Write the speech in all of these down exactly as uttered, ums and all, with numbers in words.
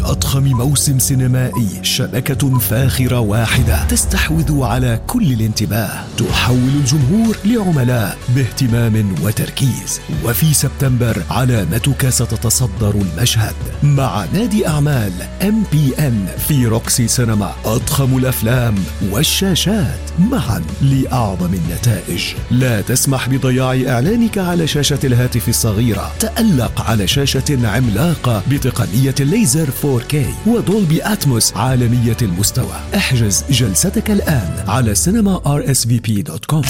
أضخم موسم سينمائي، شبكة فاخرة واحدة تستحوذ على كل الانتباه، تحول الجمهور لعملاء باهتمام وتركيز. وفي سبتمبر علامتك ستتصدر المشهد مع نادي أعمال إم بي إن في روكسي سينما. أضخم الأفلام والشاشات معا لأعظم النتائج. لا تسمح بضياع إعلانك على شاشة الهاتف الصغيرة. تألق على شاشة عملاقة بتقنية الليزر فور كي ودولبي أتموس عالمية المستوى. احجز جلستك الآن على سينما آر إس في بي دوت كوم.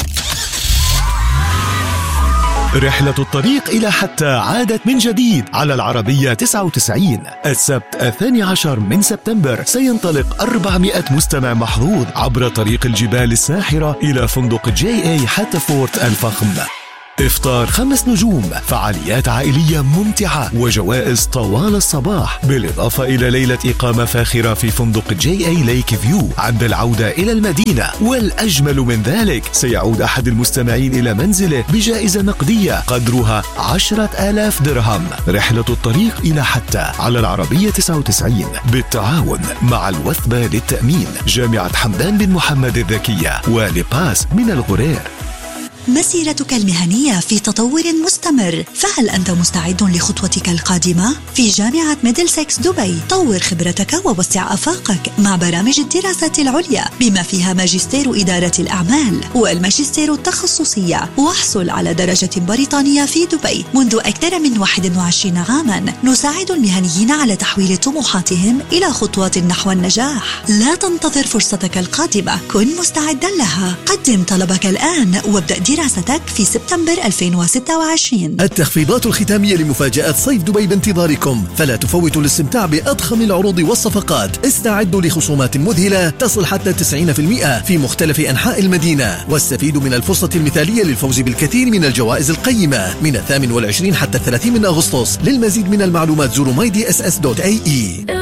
رحلة الطريق إلى حتى عادت من جديد على العربية تسعة وتسعين. السبت الثاني عشر من سبتمبر سينطلق أربعمائة مستمع محظوظ عبر طريق الجبال الساحرة إلى فندق جي اي حتى فورت الفخم. إفطار خمس نجوم، فعاليات عائلية ممتعة وجوائز طوال الصباح، بالإضافة إلى ليلة إقامة فاخرة في فندق جي اي ليك فيو عند العودة إلى المدينة. والأجمل من ذلك سيعود أحد المستمعين إلى منزله بجائزة نقدية قدرها عشرة آلاف درهم. رحلة الطريق إلى حتى على العربية تسعة وتسعين بالتعاون مع الوثبة للتأمين، جامعة حمدان بن محمد الذكية، ولباس من الغرير. مسيرتك المهنية في تطور مستمر، فهل أنت مستعد لخطوتك القادمة؟ في جامعة ميدلسكس دبي طور خبرتك ووسع آفاقك مع برامج الدراسات العليا بما فيها ماجستير إدارة الأعمال والماجستير التخصصية، واحصل على درجة بريطانية في دبي منذ أكثر من واحد وعشرين عاما. نساعد المهنيين على تحويل طموحاتهم إلى خطوات نحو النجاح. لا تنتظر فرصتك القادمة، كن مستعدا لها. قدم طلبك الآن وابدأ دراستك في سبتمبر ألفين وستة وعشرين. التخفيضات الختامية لمفاجآت صيف دبي بانتظاركم، فلا تفوتوا الاستمتاع بأضخم العروض والصفقات. استعدوا لخصومات مذهلة تصل حتى تسعين بالمئة في مختلف أنحاء المدينة، واستفيدوا من الفرصة المثالية للفوز بالكثير من الجوائز القيمة من الثامن والعشرين حتى الثلاثين من أغسطس. للمزيد من المعلومات زوروا ماي دي اس اس دوت اي اي.